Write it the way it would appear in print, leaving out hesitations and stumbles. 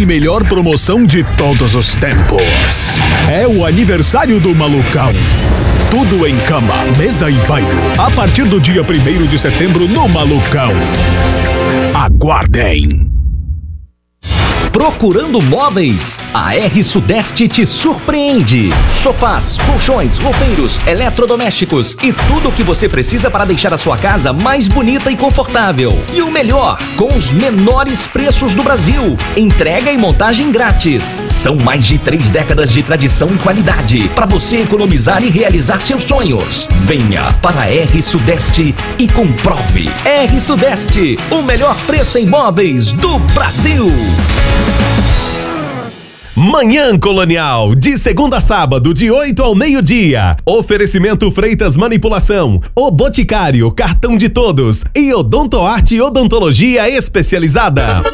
tem melhor promoção de todos os tempos. É o aniversário do Malucão. Tudo em cama, mesa e banho. A partir do dia 1º de setembro no Malucão. Aguardem! Procurando móveis? A R Sudeste te surpreende. Sofás, colchões, roupeiros, eletrodomésticos e tudo o que você precisa para deixar a sua casa mais bonita e confortável. E o melhor, com os menores preços do Brasil. Entrega e montagem grátis. São mais de 3 décadas de tradição e qualidade para você economizar e realizar seus sonhos. Venha para a R Sudeste e comprove. R Sudeste, o melhor preço em móveis do Brasil. Manhã Colonial, de segunda a sábado, de 8 ao meio-dia. Oferecimento Freitas Manipulação, O Boticário, Cartão de Todos e Odontoarte Odontologia Especializada.